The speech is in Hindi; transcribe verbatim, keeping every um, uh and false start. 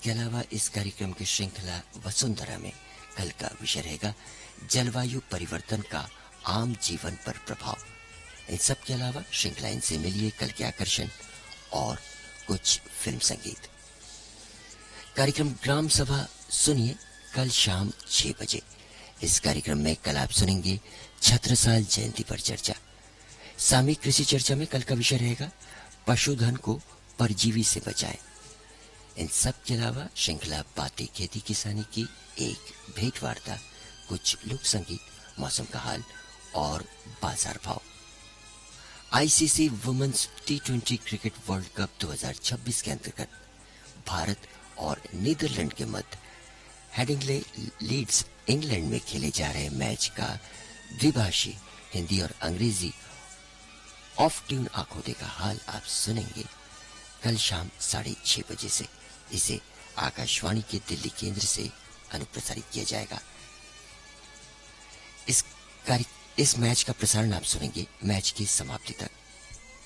इसके अलावा इस कार्यक्रम की श्रृंखला वसुंधरा में कल का विषय रहेगा जलवायु परिवर्तन का आम जीवन पर प्रभाव। इन सब के अलावा श्रृंखला इनसे मिलिए कल के आकर्षण और कुछ फिल्म संगीत। कार्यक्रम ग्राम सभा सुनिए कल शाम छह बजे। इस कार्यक्रम में कल आप सुनेंगे छत्रसाल जयंती पर चर्चा। सामयिक कृषि चर्चा में कल का विषय रहेगा पशुधन को परजीवी से बचाएं। इन सब के अलावा श्रृंखला बातें खेती किसानी की एक भेंट वार्ता, कुछ लोक संगीत, मौसम का हाल और बाजार भाव। ICC women's T twenty cricket world cup दो हज़ार छब्बीस के अंतर्गत भारत और नीदरलैंड के मध्य हेडिंग्ले लीड्स इंग्लैंड में खेले जा रहे मैच का द्विभाषी हिंदी और अंग्रेजी ऑफ ट्यून आंखों का हाल आप सुनेंगे कल शाम साढ़े छह बजे से। इसे आकाशवाणी के दिल्ली केंद्र से अनुप्रसारित किया जाएगा। इस कार्य इस मैच का प्रसारण आप सुनेंगे मैच की समाप्ति तक।